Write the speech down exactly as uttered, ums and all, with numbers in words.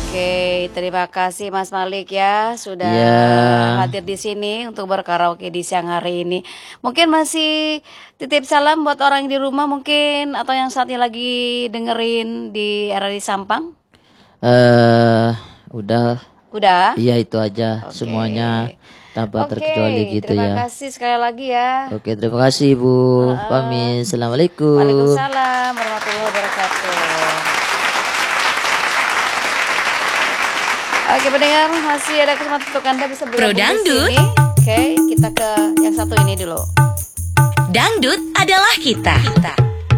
Oke, terima kasih Mas Malik ya sudah Ya. hadir di sini untuk berkaraoke di siang hari ini. Mungkin masih titip salam buat orang yang di rumah mungkin atau yang saat ini lagi dengerin di R R I Sampang. Eh, udah. Udah? Iya itu aja Oke. semuanya tanpa Oke, terkecuali gitu terima ya. kasih sekali lagi ya. Oke, terima kasih Bu. Heeh. Pamit. Assalamualaikum. Waalaikumsalam warahmatullahi wabarakatuh. Oke pendengar, masih ada kesempatan untuk Anda bisa bergabung di sini. Oke, kita ke yang satu ini dulu. Dangdut adalah kita. kita.